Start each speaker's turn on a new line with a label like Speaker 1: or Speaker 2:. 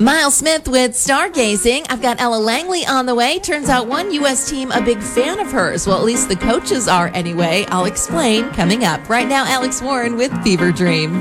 Speaker 1: Miles Smith with Stargazing. I've got Ella Langley on the way. Turns out one U.S. team a big fan of hers. Well, at least the coaches are anyway. I'll explain coming up. Right now, Alex Warren with Fever Dream.